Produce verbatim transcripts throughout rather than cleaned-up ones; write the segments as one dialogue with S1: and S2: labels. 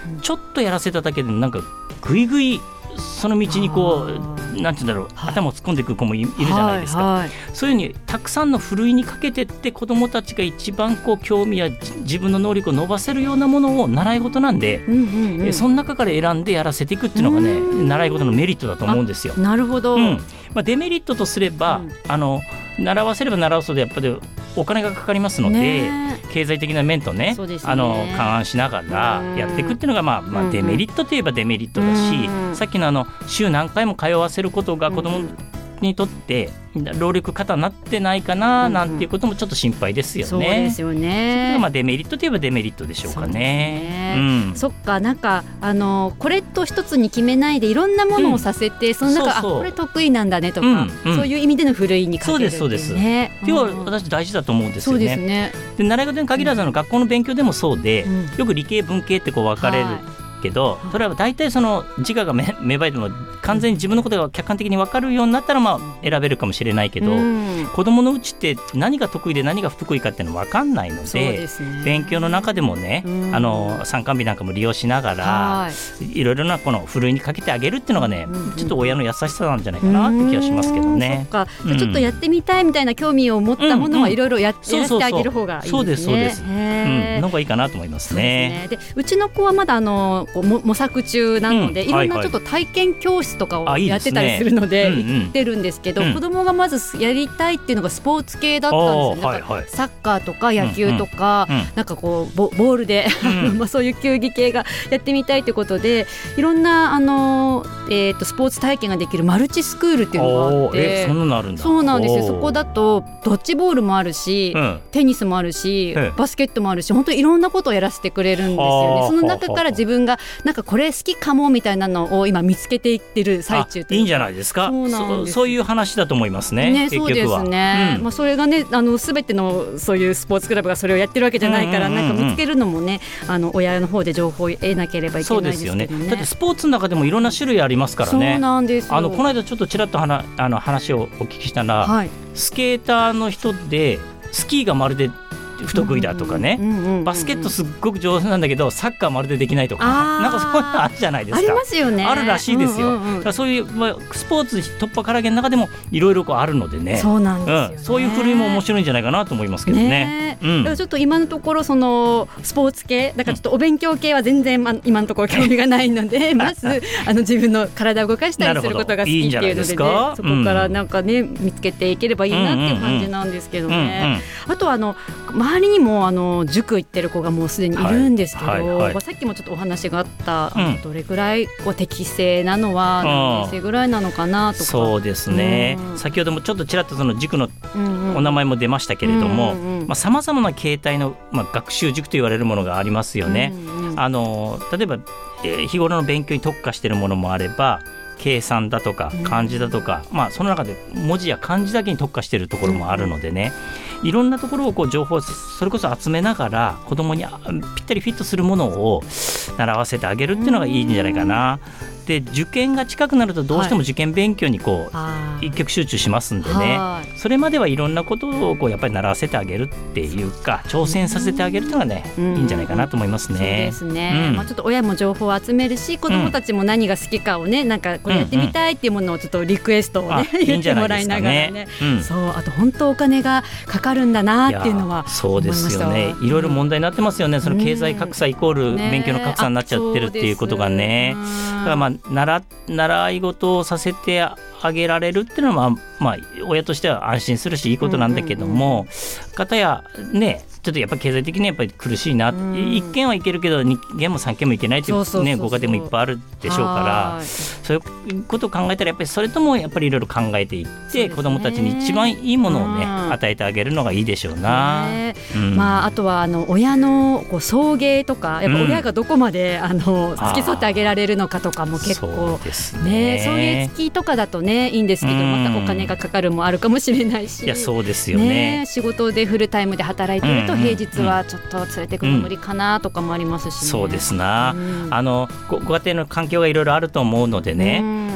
S1: ちょっとやらせただけでなんかぐいぐいその道にこうなんて言うんだろう、はい、頭を突っ込んでいく子も い, いるじゃないですか、はいはい、そういうふうにたくさんのふるいにかけてって子どもたちが一番こう興味や自分の能力を伸ばせるようなものを習い事なんで、うんうんうん、えその中から選んでやらせていくっていうのがね習い事のメリットだと思うんですよ。
S2: なるほど、
S1: うんまあ、デメリットとすれば、うん、あの習わせれば習わすほどやっぱりお金がかかりますので、ね、経済的な面と ね, ねあの勘案しながらやっていくっていうのが、まあまあ、デメリットといえばデメリットだし、うん、さっきのあの週何回も通わせることが子どもにとって労力過多になってないかななんていうこともちょっと心配ですよね。
S2: そうですよね。
S1: それがまあデメリットといえばデメリットでしょうか ね,
S2: ね、うん、そっかなんかあのこれと一つに決めないでいろんなものをさせて、うん、その中そうそうあこれ得意なんだねとか、うんうん、そういう意味でのふるいにかけるっていうね。そうですそうです。要は私大事だと思うんですよね。そうですね。で習い事に限らずの学校の勉強でもそうで、うん、よく理系文系ってこう分かれる、はいけどそれは大体その自我が芽生えても完全に自分のことが客観的に分かるようになったらまあ選べるかもしれないけど、うん、子どものうちって何が得意で何が不得意かっていうの分かんないの で, で、ね、勉強の中でもね、うん、あの参観日なんかも利用しながらいろいろなこのふるいにかけてあげるっていうのがね、うん、ちょっと親の優しさなんじゃないかなって気がしますけどね。 そっか、うん、ちょっとやってみたいみたいな興味を持ったものはいろいろやってあげる方がいいですね。
S1: そうですそうです、うん、の方がいいかなと思いますね。
S2: そうですね。でうちの子はまだあのこう模索中なので、うん、いろんなちょっと体験教室とかをやってたりするので行ってるんですけど、うんうん、子供がまずやりたいっていうのがスポーツ系だったんですよ、ねはいはい、サッカーとか野球とか、うんうん、なんかこう ボ, ボールで、うん、まあそういう球技系がやってみたいということでいろんなあの、えー、とスポーツ体験ができるマルチスクールっていうのがあって、
S1: えそんなのあるんだ。
S2: そうなんですよ。そこだとドッジボールもあるし、うん、テニスもあるし、うん、バスケットもあるし本当にいろんなことをやらせてくれるんですよね。その中から自分がなんかこれ好きかもみたいなのを今見つけていってる最中という。
S1: いいんじゃないですか。そうなんです。そ, そういう話だと思います ね,
S2: ね
S1: 結局は。そうですね、
S2: うんまあ、それがねあの全てのそういうスポーツクラブがそれをやってるわけじゃないから、うんうんうんうん、なんか見つけるのもねあの親の方で情報を得なければいけないですけどね。
S1: そうですよね。だってスポーツの中でもいろんな種類ありますからね。
S2: そうなんですよ。
S1: あのこの間ちょっとちらっと話あの話をお聞きしたら、はい、スケーターの人でスキーがまるで不得意だとかね、うんうんうんうん、バスケットすっごく上手なんだけどサッカーまるでできないとかなんかそういうのあるじゃないですか。
S2: ありますよね。
S1: あるらしいですよ、うんうんうん、だからそういう、まあ、スポーツ突破からげの中でもいろいろあるのでね。
S2: そうなんですよね、
S1: うん、そういうふるいも面白いんじゃないかなと思いますけど ね,
S2: ね、うん、だからちょっと今のところそのスポーツ系だからちょっとお勉強系は全然、ま、今のところ興味がないのでまずあの自分の体を動かしたりすることが好きっていうので、ね、いいそこからなんかね、うん、見つけていければいいなっていう感じなんですけどね、うんうんうん、あとはあの周りにもあの塾行ってる子がもうすでにいるんですけど、はいはいはい、さっきもちょっとお話があった、うん、どれぐらいこう適正なのは何年生ぐらいなのかなとか。
S1: そうですね、うん、先ほどもちょっとちらっとその塾のお名前も出ましたけれども、さまざまな形態の、まあ、学習塾と言われるものがありますよね、うんうん、あの例えば、えー、日頃の勉強に特化しているものもあれば計算だとか漢字だとか、うんまあ、その中で文字や漢字だけに特化しているところもあるのでね、いろんなところをこう情報をそれこそ集めながら子どもにぴったりフィットするものを習わせてあげるっていうのがいいんじゃないかな。で受験が近くなるとどうしても受験勉強にこう、はい、一極集中しますんでね、それまではいろんなことをこうやっぱり習わせてあげるっていうか挑戦させてあげるっていうのがね、いいんじゃないかなと思いますね。
S2: そうですね、うんまあ、ちょっと親も情報を集めるし子どもたちも何が好きかをね、なんかこれやってみたいっていうものをちょっとリクエストを、ねうんうん、言ってもらいながらね、うん、そうあと本当お金がかかるんだなっていうのは
S1: そうですよね。いろいろ問題になってますよね。その経済格差イコール勉強の格差になっちゃってるっていうことがね、だからまあ習習い事をさせてあげられるっていうのは、まあまあ、親としては安心するしいいことなんだけども、かたやねちょっとやっぱり経済的にやっぱり苦しいな、うん、いっけんはいけるけどにけんもさんけんもいけないという、ね、そうそうそうそうご家庭もいっぱいあるでしょうから、そういうことを考えたらやっぱりそれともやっぱりいろいろ考えていって、ね、子どもたちに一番いいものをね、うん、与えてあげるのがいいでしょうな、ねうん
S2: まあ、あとはあの親のこう送迎とかやっぱ親がどこまで、うん、あの付き添ってあげられるのかとかも結構
S1: そうですね、
S2: 送迎付きとかだとねいいんですけど、うん、またお金がかかるもあるかもしれないし、
S1: いやそうですよ ね,
S2: ね仕事でフルタイムで働いてると平日はちょっと連れてくの無理かなとかもありますし、ね
S1: うん、そうですな、うん、あの ご, ご家庭の環境がいろいろあると思うのでね、うん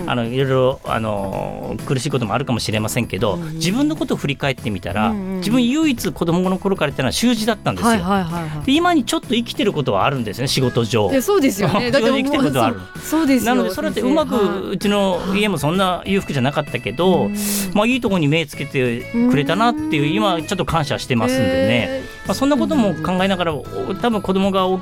S1: あのいろいろあの苦しいこともあるかもしれませんけど、うん、自分のことを振り返ってみたら、うん、自分唯一子供の頃から言ったのは習字だったんですよ、はいはいはいはい、で今にちょっと生きてることはあるんですね、仕事上。
S2: いやそうですよね。だってもう生きてることはある。そ, そうですよ。
S1: なのでそれってうまく、はい、うちの家もそんな裕福じゃなかったけど、まあ、いいところに目つけてくれたなっていう今ちょっと感謝してますんでね、まあ、そんなことも考えながら多分子供が大